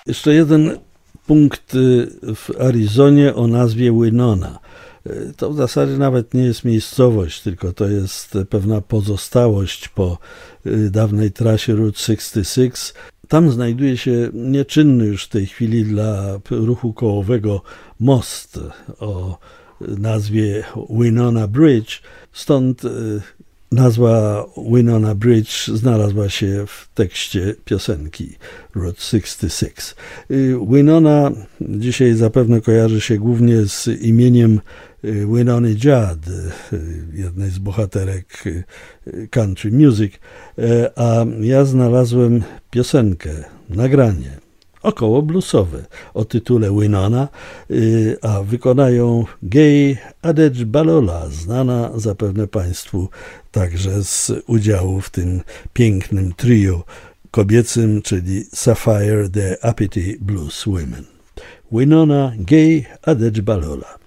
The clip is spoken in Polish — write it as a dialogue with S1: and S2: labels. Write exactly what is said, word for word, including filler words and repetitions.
S1: Jeszcze jeden punkt w Arizonie o nazwie Winona. To w zasadzie nawet nie jest miejscowość, tylko to jest pewna pozostałość po dawnej trasie Route sześćdziesiąt sześć. Tam znajduje się nieczynny już w tej chwili dla ruchu kołowego most o nazwie Winona Bridge. Stąd nazwa Winona Bridge znalazła się w tekście piosenki Route sześćdziesiąt sześć. Winona dzisiaj zapewne kojarzy się głównie z imieniem Winony Judd, jednej z bohaterek country music, a ja znalazłem piosenkę, nagranie około bluesowe o tytule Winona, a wykonają Gay Adedź-Balola, znana zapewne Państwu także z udziału w tym pięknym trio kobiecym, czyli Sapphire the Uppity Blues Women. Winona Gay Adedź-Balola.